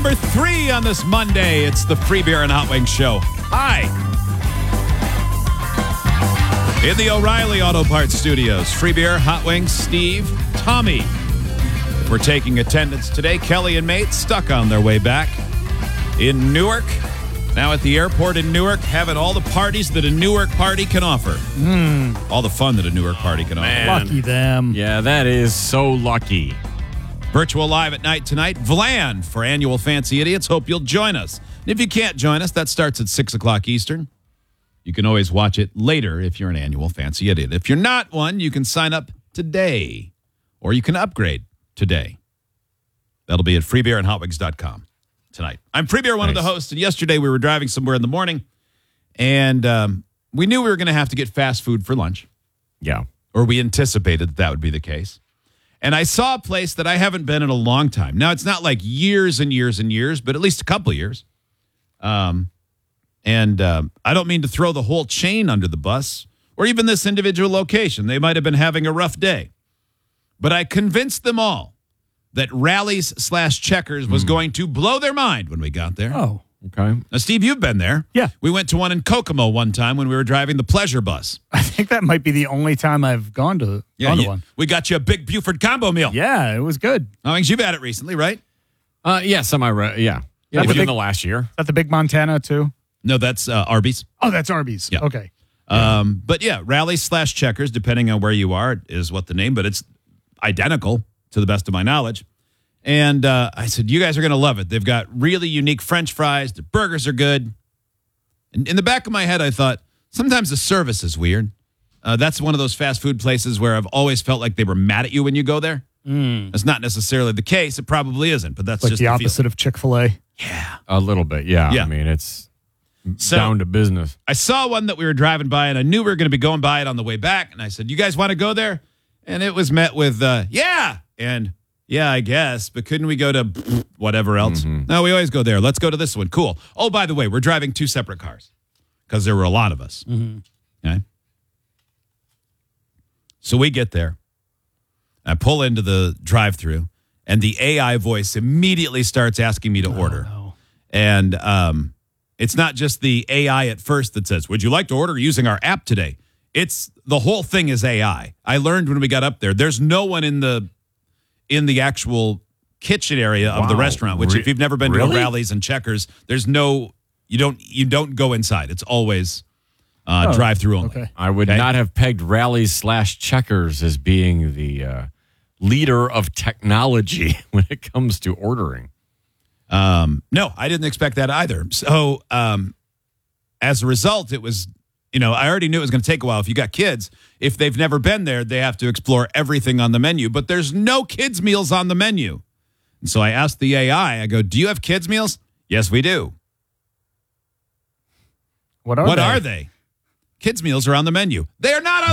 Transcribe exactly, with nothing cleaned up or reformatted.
number three on this Monday. It's the Free Beer and Hot Wings Show. Hi. In the O'Reilly Auto Parts Studios, Free Beer, Hot Wings, Steve, Tommy. We're taking attendance today. Kelly and Mate stuck on their way back in Newark. Now at the airport in Newark, having all the parties that a Newark party can offer. Mm. All the fun that a Newark party can Man. offer. Lucky them. Yeah, that is so lucky. Virtual Live at night tonight, Vland for Annual Fancy Idiots. Hope you'll join us. And if you can't join us, that starts at six o'clock Eastern. You can always watch it later if you're an Annual Fancy Idiot. If you're not one, you can sign up today, or you can upgrade today. That'll be at free beer and hot wings dot com tonight. I'm Free Beer, one Nice. of the hosts, and yesterday we were driving somewhere in the morning, and um, we knew we were going to have to get fast food for lunch, Yeah. or we anticipated that that would be the case. And I saw a place that I haven't been in a long time. Now, it's not like years and years and years, but at least a couple of years. Um, and um, I don't mean to throw the whole chain under the bus, or even this individual location. They might have been having a rough day. But I convinced them all that Rallies slash Checkers was going to blow their mind when we got there. Oh, Okay. Now, Steve, you've been there. Yeah. We went to one in Kokomo one time when we were driving the pleasure bus. I think that might be the only time I've gone to, gone to you- one. we got you a big Buford combo meal. Yeah, it was good. Is I mean, you've had it recently, right? Uh, yeah, semi. Yeah. Yeah, That's within a big- the last year. that the Big Montana, too? No, that's uh, Arby's. Oh, that's Arby's. Yeah. Okay. Um, but yeah, Rallies slash Checkers, depending on where you are, is what the name, but it's identical to the best of my knowledge. And uh, I said, you guys are going to love it. They've got really unique French fries. The burgers are good. And in the back of my head, I thought, sometimes the service is weird. Uh, that's one of those fast food places where I've always felt like they were mad at you when you go there. Mm. That's not necessarily the case. It probably isn't, but that's Like just the the opposite of Chick-fil-A. Yeah. A little bit. Yeah. Yeah. I mean, it's So- down to business. I saw one that we were driving by, and I knew we were going to be going by it on the way back. And I said, you guys want to go there? And it was met with, uh, yeah. And yeah, I guess. But couldn't we go to whatever else? No, we always go there. Let's go to this one. Cool. Oh, by the way, we're driving two separate cars because there were a lot of us. Okay. So we get there. I pull into the drive-thru, and the A I voice immediately starts asking me to order. no. And um, it's not just the A I at first that says, would you like to order using our app today? It's the whole thing is A I. I learned when we got up there, there's no one in the in the actual kitchen area of the Wow. restaurant, which Re- if you've never been really? to Rallies and Checkers, there's no, you don't you don't go inside. It's always uh, Oh, drive-through only. Okay. I would Okay. not have pegged Rallies slash Checkers as being the uh, leader of technology when it comes to ordering. Um, no, I didn't expect that either. So um, as a result, it was, you know, I already knew it was going to take a while. If you got kids, if they've never been there, they have to explore everything on the menu. But there's no kids' meals on the menu. And so I asked the A I, I go, do you have kids' meals? Yes, we do. What are what they? are they? Kids' meals are on the menu. They are not on